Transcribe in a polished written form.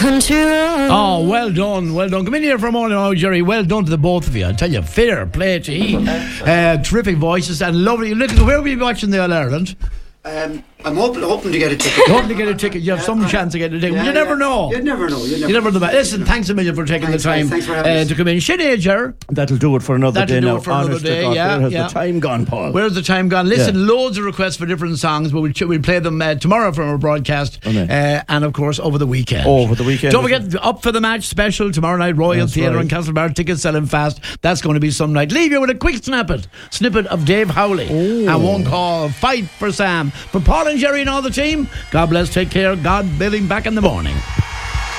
country road. Oh, well done, well done. Come in here for a moment now, Jerry. Well done to the both of you. I tell you, fair play to you. Terrific voices and lovely. Where will you be watching the All-Ireland? I'm hoping to get a ticket. Hoping to get a ticket. You have some chance of getting a ticket. You never know. You never know. You never know. Listen, thanks a million for taking the time to come in. Sinead, Ger. That'll do it for another day now. Honest to God, where has the time gone, Paul? Where's the time gone? Listen, loads of requests for different songs, but we'll play them tomorrow from our broadcast, and of course over the weekend. Don't forget, Up for the Match special tomorrow night, Royal Theatre in Castlebar. Tickets selling fast. That's going to be some night. Leave you with a quick snippet of Dave Howley and one call Fight for Sam. For Paul and Jerry and all the team, God bless, take care, God willing, back in the morning.